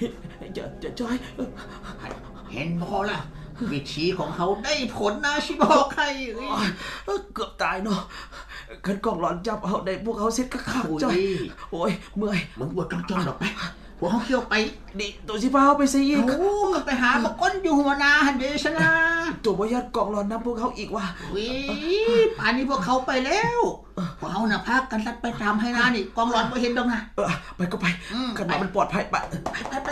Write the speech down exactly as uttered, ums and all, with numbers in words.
จะจะจอยเห็นพอละวิธีของเขาได้ผลนะชิบอกใครเกือบตายเนาะขันกองหลอนจับเอาได้พวกเขาเซ็ตก็ขาดจอยโอ้ยเมื่อยมึงบวชจ้องๆหรอกไปพวกเขาเที่ยวไปดิตัวสิพาไปซะอีกโอ้ไปหาบก้นอยู่หัวนาหันเดชนะตัวบ่ยัดกองหลอนนำพวกเขาอีกว่าวิป่านนี้พวกเขาไปแล้วพวกเขาน่ะพักกันสัดไปตามให้นานี่กองหลอนบ่เห็นดอกนะเออไปก็ไปกันมันปลอดภัยไปไปไป